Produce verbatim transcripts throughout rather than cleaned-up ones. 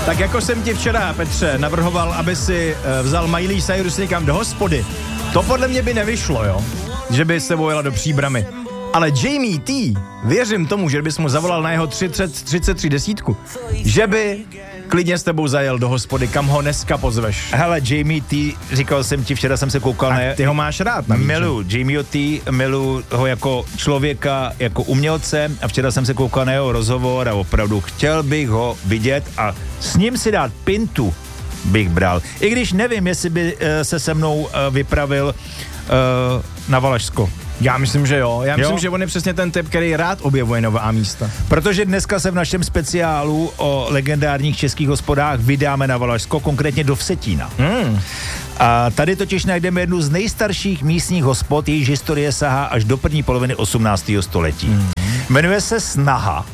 Tak jako jsem ti včera, Petře, navrhoval, aby si vzal Miley Cyrus někam do hospody, to podle mě by nevyšlo, jo? Že by se vojela do Příbramy. Ale Jamie T, věřím tomu, že bys mu zavolal na jeho třicet tři desítku, že by klidně s tebou zajel do hospody, kam ho dneska pozveš. Hele, Jamie T, říkal jsem ti, včera jsem se koukal na... ty ho máš rád, navíc. Milu Jamie T, milu ho jako člověka, jako umělce a včera jsem se koukal na jeho rozhovor a opravdu chtěl bych ho vidět a s ním si dát pintu bych bral. I když nevím, jestli by uh, se se mnou uh, vypravil uh, na Valašsko. Já myslím, že jo. Já myslím, jo? že on je přesně ten typ, který rád objevuje nová místa. Protože dneska se v našem speciálu o legendárních českých hospodách vydáme na Valašsko, konkrétně do Vsetína. Hmm. A tady totiž najdeme jednu z nejstarších místních hospod, jejíž historie sahá až do první poloviny osmnáctého století. Hmm. Jmenuje se Snaha,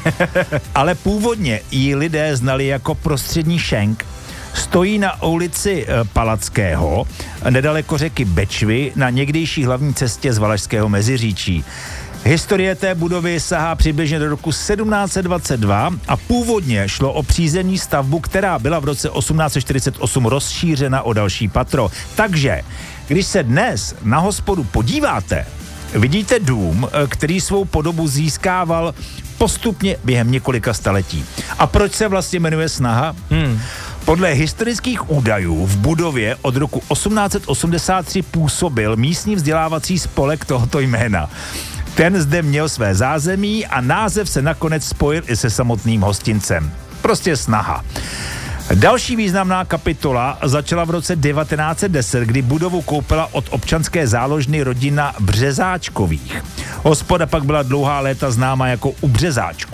ale původně ji lidé znali jako prostřední šenk. Stojí na ulici Palackého, nedaleko řeky Bečvy, na někdejší hlavní cestě z Valašského Meziříčí. Historie té budovy sahá přibližně do roku sedmnáct set dvacet dva a původně šlo o přízemní stavbu, která byla v roce osmnáct set čtyřicet osm rozšířena o další patro. Takže, když se dnes na hospodu podíváte, vidíte dům, který svou podobu získával postupně během několika staletí. A proč se vlastně jmenuje Snaha? Hmm. Podle historických údajů v budově od roku osmnáct set osmdesát tři působil místní vzdělávací spolek tohoto jména. Ten zde měl své zázemí a název se nakonec spojil i se samotným hostincem. Prostě Snaha. Další významná kapitola začala v roce devatenáct set deset, kdy budovu koupila od občanské záložny rodina Březáčkových. Hospoda pak byla dlouhá léta známa jako U Březáčků.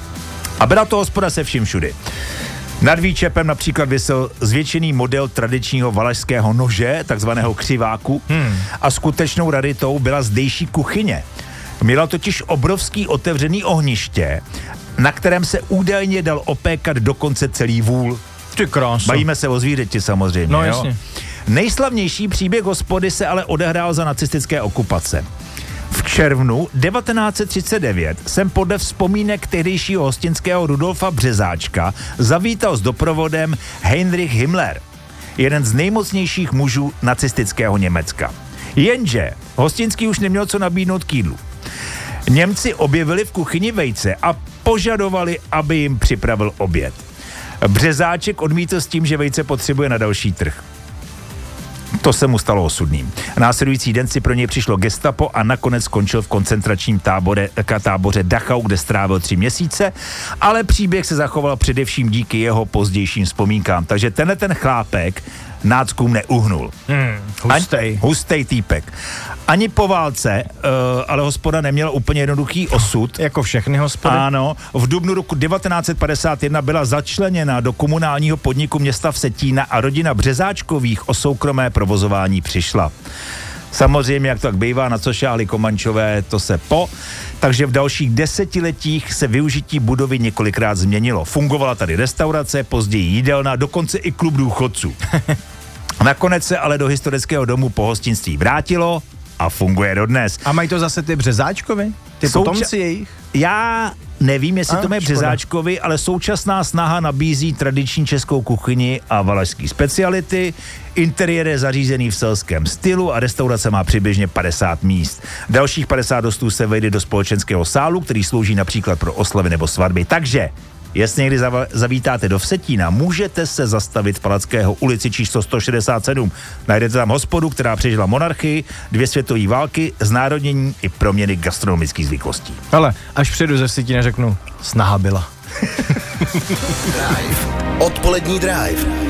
A byla to hospoda se vším všudy. Nad výčepem například visel zvětšený model tradičního valašského nože, takzvaného křiváku, hmm. a skutečnou raritou byla zdejší kuchyně. Měla totiž obrovský otevřený ohniště, na kterém se údajně dal opékat dokonce celý vůl. Ty krása. Bavíme se o zvířeti samozřejmě. No jo? jasně. Nejslavnější příběh hospody se ale odehrál za nacistické okupace. V červnu devatenáct set třicet devět jsem podle vzpomínek tehdejšího hostinského Rudolfa Březáčka zavítal s doprovodem Heinrich Himmler, jeden z nejmocnějších mužů nacistického Německa. Jenže hostinský už neměl co nabídnout k jídlu. Němci objevili v kuchyni vejce a požadovali, aby jim připravil oběd. Březáček odmítl s tím, že vejce potřebuje na další trh. To se mu stalo osudným. Následující den si pro něj přišlo gestapo a nakonec skončil v koncentračním tábore, táboře Dachau, kde strávil tři měsíce, ale příběh se zachoval především díky jeho pozdějším vzpomínkám. Takže tenhle ten chlápek náckům neuhnul. Hmm, hustej. Ani, hustej týpek. Ani po válce, uh, ale hospoda neměla úplně jednoduchý osud. Jako všechny hospody. Ano. V dubnu roku devatenáct set padesát jedna byla začleněna do komunálního podniku města Vsetína a rodina Březáčkových o soukromé provozování přišla. Samozřejmě, jak to tak bývá, na co šáhli Komančové, to se po. Takže v dalších desetiletích se využití budovy několikrát změnilo. Fungovala tady restaurace, později jídelna, dokonce i klub důchodců. Nakonec se ale do historického domu pohostinství vrátilo a funguje dodnes. A mají to zase ty Březáčkovi? Ty Souča- potomci jejich? Já nevím, jestli a, to mají Březáčkovi, ale současná Snaha nabízí tradiční českou kuchyni a valašský speciality. Interiér je zařízený v selském stylu a restaurace má přibližně padesát míst. Dalších padesát hostů se vejde do společenského sálu, který slouží například pro oslavy nebo svatby. Takže jestli někdy zav- zavítáte do Vsetína, můžete se zastavit v Palackého ulici číslo sto šedesát sedm. Najdete tam hospodu, která přežila monarchii, dvě světové války, znárodnění i proměny gastronomických zvyklostí. Ale až přijedu ze Vsetína, řeknu, Snaha byla. Drive. Odpolední Drive.